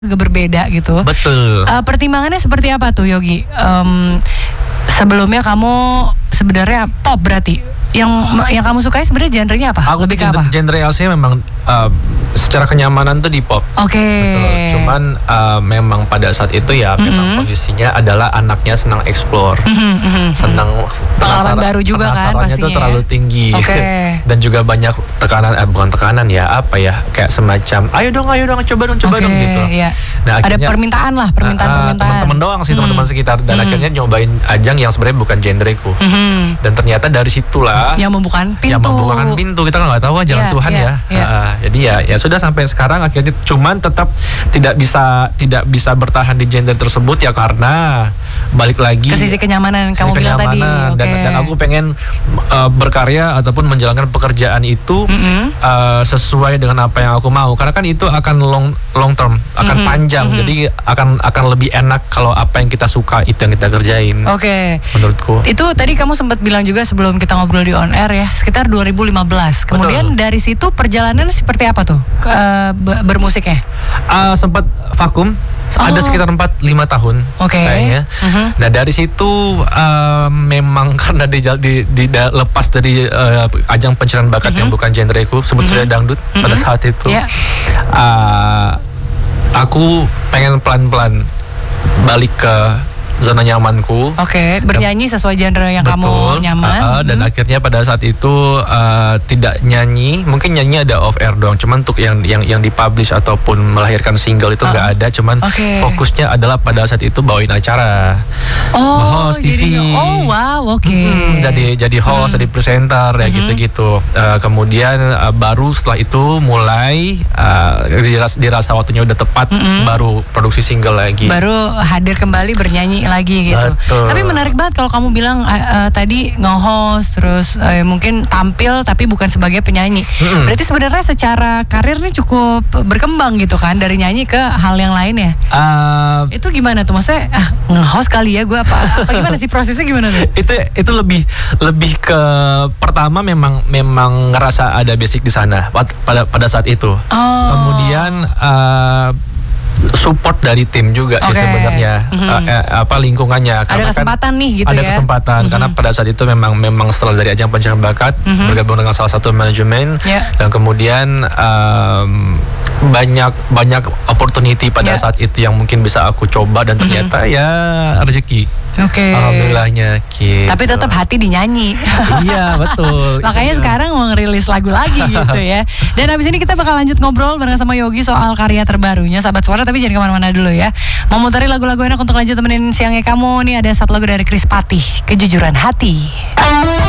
juga berbeda gitu. Betul. Pertimbangannya seperti apa tuh Yogi? Sebelumnya kamu sebenarnya pop berarti. Yang kamu sukai sebenarnya genrenya apa? Aku lebih ke apa? genre aslinya memang secara kenyamanan tuh di pop. Oke. Betul. Cuman memang pada saat itu ya memang kondisinya adalah anaknya senang explore, senang pengalaman baru juga kan penasarannya pastinya. tuh terlalu tinggi. Dan juga banyak tekanan, bukan tekanan ya, apa ya, kayak semacam ayo dong coba dong gitu. Iya. Nah, ada akhirnya, permintaan teman-teman doang sih, teman-teman sekitar, dan akhirnya nyobain ajang yang sebenarnya bukan genreku. Dan ternyata dari situlah yang membukakan pintu. Kita nggak tahu jalan Tuhan ya. Jadi ya sudah sampai sekarang akhirnya, cuman tetap tidak bisa bertahan di genre tersebut ya, karena balik lagi ke sisi kenyamanan kamu bilang tadi. Dan aku pengen berkarya ataupun menjalankan pekerjaan itu sesuai dengan apa yang aku mau, karena kan itu akan long term, akan panjang. Jadi akan lebih enak kalau apa yang kita suka itu yang kita kerjain. Menurutku. Itu tadi kamu sempat bilang juga sebelum kita ngobrol di on air ya, sekitar 2015. Kemudian dari situ perjalanan seperti apa tuh bermusiknya? Sempat vakum. Ada sekitar 4-5 tahun kayaknya. Nah dari situ memang karena lepas dari ajang pencarian bakat yang bukan genreku, sebetulnya dangdut pada saat itu. Aku pengen pelan-pelan balik ke zona nyamanku. Bernyanyi sesuai genre yang kamu nyaman. Dan akhirnya pada saat itu tidak nyanyi, mungkin nyanyi ada off air doang. Cuman untuk yang dipublish ataupun melahirkan single itu nggak ada. Cuman fokusnya adalah pada saat itu bawain acara. Host TV. Jadi host, jadi presenter ya gitu-gitu. Kemudian baru setelah itu mulai dirasa waktunya udah tepat, baru produksi single lagi. Baru hadir kembali bernyanyi lagi gitu. Betul. Tapi menarik banget kalau kamu bilang tadi nge-host terus mungkin tampil tapi bukan sebagai penyanyi. Berarti sebenarnya secara karir nih cukup berkembang gitu kan, dari nyanyi ke hal yang lain ya. Itu gimana tuh, maksudnya nge-host kali ya gue apa gimana sih prosesnya, gimana tuh? Itu lebih ke pertama memang ngerasa ada basic di sana pada saat itu. Kemudian support dari tim juga sih sebenarnya, lingkungannya. Ada kesempatan nih gitu ya. Ada kesempatan karena pada saat itu memang setelah dari ajang pencarian bakat bergabung dengan salah satu manajemen dan kemudian banyak opportunity pada saat itu yang mungkin bisa aku coba dan ternyata ya rezeki. Alhamdulillahnya gitu. Tapi tetap hati dinyanyi. Iya betul. Makanya sekarang mau ngerilis lagu lagi gitu ya. Dan habis ini kita bakal lanjut ngobrol bareng sama Yogi soal karya terbarunya Sahabat Suara. Tapi jangan kemana-mana dulu ya. Mau muterin lagu-lagu enak untuk lanjut temenin siangnya kamu. Nih ada satu lagu dari Chris Patih, Kejujuran Hati.